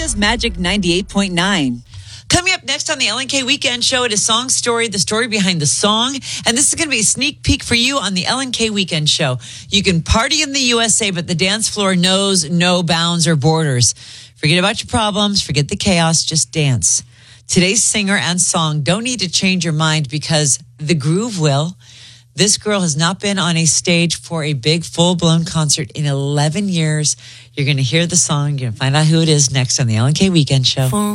America's Magic 98.9. Coming up next on the LNK Weekend Show, it is Song Story, the story behind the song. And this is going to be a sneak peek for you on the LNK Weekend Show. You can party in the USA, but the dance floor knows no bounds or borders. Forget about your problems. Forget the chaos. Just dance. Today's singer and song don't need to change your mind because the groove will. This girl has not been on a stage for a big full-blown concert in 11 years. You're going to hear the song. You're going to find out who it is next on the LNK Weekend Show.